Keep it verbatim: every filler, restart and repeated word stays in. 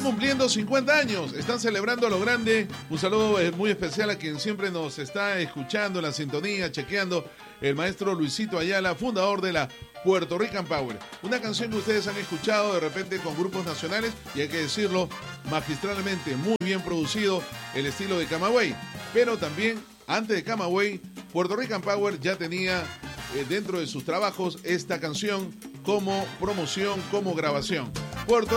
cumpliendo cincuenta años, están celebrando a lo grande. Un saludo eh, muy especial a quien siempre nos está escuchando en la sintonía, chequeando, el maestro Luisito Ayala, fundador de la Puerto Rican Power. Una canción que ustedes han escuchado de repente con grupos nacionales y hay que decirlo, magistralmente, muy bien producido, el estilo de Camagüey. Pero también, antes de Camagüey, Puerto Rican Power ya tenía eh, dentro de sus trabajos esta canción como promoción, como grabación. Puerto